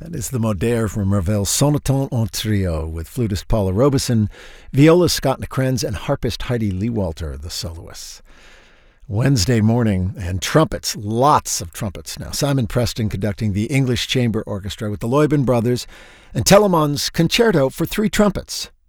That is the Modere from Ravel's Sonneton en Trio with flutist Paula Robeson, violist Scott Nacrenz, and harpist Heidi Lewalter, the soloists. Wednesday morning, and trumpets, lots of trumpets now. Simon Preston conducting the English Chamber Orchestra with the Loybin Brothers and Telemann's Concerto for 3 trumpets.